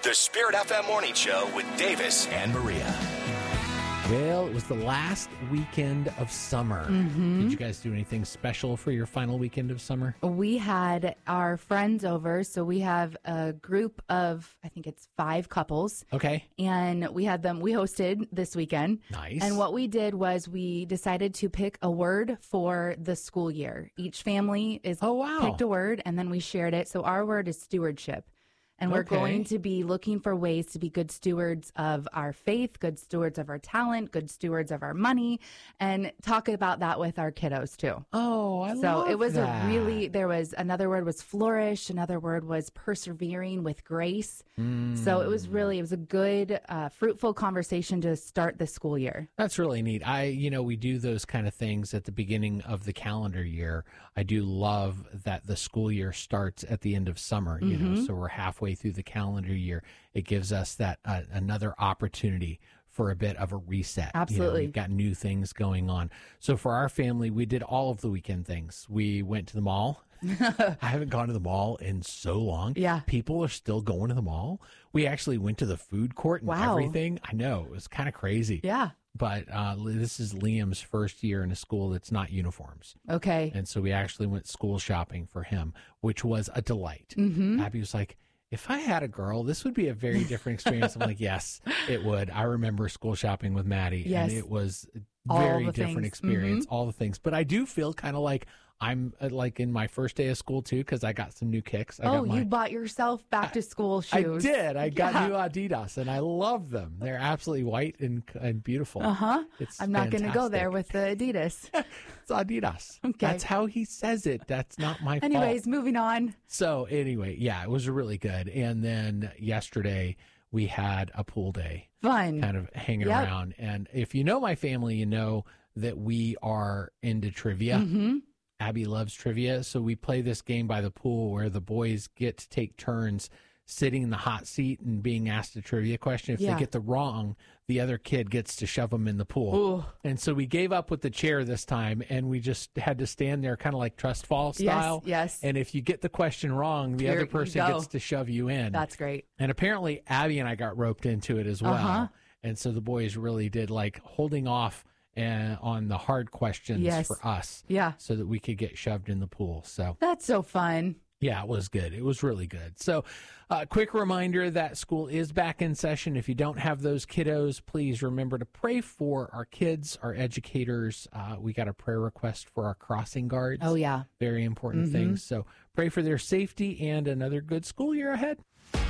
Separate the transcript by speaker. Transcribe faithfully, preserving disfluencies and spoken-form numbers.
Speaker 1: The Spirit F M Morning Show with Davis and Maria.
Speaker 2: Well, it was the last weekend of summer.
Speaker 3: Mm-hmm.
Speaker 2: Did you guys do anything special for your final weekend of summer?
Speaker 3: We had our friends over, so we have a group of, I think it's five couples.
Speaker 2: Okay.
Speaker 3: And we had them, we hosted this weekend.
Speaker 2: Nice.
Speaker 3: And what we did was we decided to pick a word for the school year. Each family is
Speaker 2: Oh, wow.
Speaker 3: picked a word, and then we shared it. So our word is stewardship. And we're
Speaker 2: Okay.
Speaker 3: going to be looking for ways to be good stewards of our faith, good stewards of our talent, good stewards of our money, and talk about that with our kiddos too.
Speaker 2: Oh, I
Speaker 3: So
Speaker 2: love
Speaker 3: it was
Speaker 2: that.
Speaker 3: a really, there was another word was flourish. Another word was persevering with grace.
Speaker 2: Mm.
Speaker 3: So it was really, it was a good, uh, fruitful conversation to start the school year.
Speaker 2: That's really neat. I, you know, we do those kind of things at the beginning of the calendar year. I do love that the school year starts at the end of summer, you
Speaker 3: Mm-hmm.
Speaker 2: know, so we're halfway through the calendar year. It gives us that uh, another opportunity for a bit of a reset.
Speaker 3: Absolutely.
Speaker 2: You know, we've got new things going on. So for our family, we did all of the weekend things. We went to the mall. I haven't gone to the mall in so long.
Speaker 3: Yeah.
Speaker 2: People are still going to the mall. We actually went to the food court and
Speaker 3: Wow.
Speaker 2: everything. I know, it was kind of crazy.
Speaker 3: Yeah.
Speaker 2: But uh, this is Liam's first year in a school that's not uniforms.
Speaker 3: Okay.
Speaker 2: And so we actually went school shopping for him, which was a delight.
Speaker 3: Mm-hmm.
Speaker 2: Abby was like, if I had a girl, this would be a very different experience. I'm like, yes, it would. I remember school shopping with Maddie,
Speaker 3: Yes.
Speaker 2: and it was a
Speaker 3: All
Speaker 2: very
Speaker 3: the
Speaker 2: different
Speaker 3: things.
Speaker 2: experience, all the things. But I do feel kind of like I'm uh, like in my first day of school, too, because I got some new kicks. I
Speaker 3: Oh,
Speaker 2: got my,
Speaker 3: you bought yourself back to school shoes.
Speaker 2: I did. I got
Speaker 3: Yeah.
Speaker 2: new Adidas, and I love them. They're absolutely white and, and beautiful.
Speaker 3: Uh-huh.
Speaker 2: It's
Speaker 3: I'm not going to go there
Speaker 2: fantastic.
Speaker 3: with the Adidas.
Speaker 2: It's Adidas.
Speaker 3: Okay.
Speaker 2: That's how he says it. That's not my fault.
Speaker 3: Anyways, moving on.
Speaker 2: So anyway, yeah, it was really good. And then yesterday we had a pool day,
Speaker 3: Fun.
Speaker 2: kind of hanging
Speaker 3: Yep.
Speaker 2: around. And if you know my family, you know that we are into trivia.
Speaker 3: Mm-hmm.
Speaker 2: Abby loves trivia. So we play this game by the pool where the boys get to take turns sitting in the hot seat and being asked a trivia question. If
Speaker 3: Yeah.
Speaker 2: they get the wrong, the other kid gets to shove them in the pool.
Speaker 3: Ooh.
Speaker 2: And so we gave up with the chair this time, and we just had to stand there kind of like trust fall style.
Speaker 3: Yes, yes.
Speaker 2: And if you get the question wrong, the
Speaker 3: Here
Speaker 2: other
Speaker 3: you
Speaker 2: person
Speaker 3: go.
Speaker 2: gets to shove you in.
Speaker 3: That's great.
Speaker 2: And apparently Abby and I got roped into it as well.
Speaker 3: Uh-huh.
Speaker 2: And so the boys really did like holding off uh, on the hard questions
Speaker 3: Yes.
Speaker 2: for us
Speaker 3: Yeah.
Speaker 2: so that we could get shoved in the pool. So
Speaker 3: That's so fun.
Speaker 2: yeah, it was good. It was really good. So, uh, quick reminder that school is back in session. If you don't have those kiddos, please remember to pray for our kids, our educators. Uh, we got a prayer request for our crossing guards.
Speaker 3: Oh, yeah.
Speaker 2: Very important
Speaker 3: Mm-hmm.
Speaker 2: things. So, pray for their safety and another good school year ahead.